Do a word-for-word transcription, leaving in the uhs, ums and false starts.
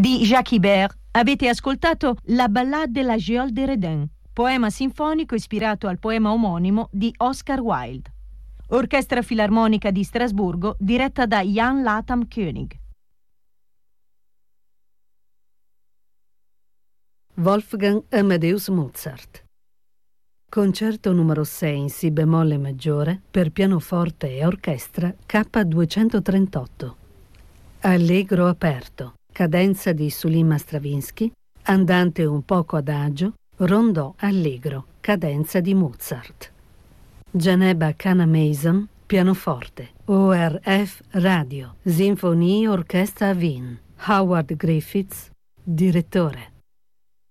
Di Jacques Ibert avete ascoltato La Ballade de la Geôle de Redun, poema sinfonico ispirato al poema omonimo di Oscar Wilde. Orchestra Filarmonica di Strasburgo diretta da Jan Latham König. Wolfgang Amadeus Mozart. Concerto numero sei in Si bemolle maggiore per pianoforte e orchestra K duecentotrentotto. Allegro aperto, cadenza di Sulima Stravinsky, andante un poco adagio, rondò allegro, cadenza di Mozart. Janeba Kana Mason, pianoforte, O R F Radio, Sinfonie Orchestra Wien, Howard Griffiths, direttore.